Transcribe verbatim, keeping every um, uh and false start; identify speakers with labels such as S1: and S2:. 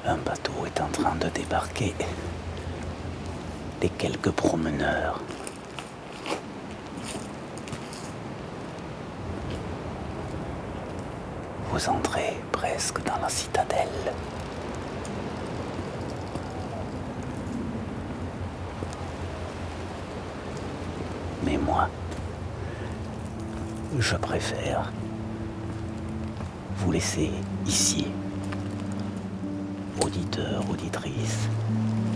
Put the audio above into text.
S1: Un bateau est en train de débarquer. Les quelques promeneurs. Vous entrez presque dans la citadelle. Mais moi, je préfère vous laisser ici, auditeurs, auditrices,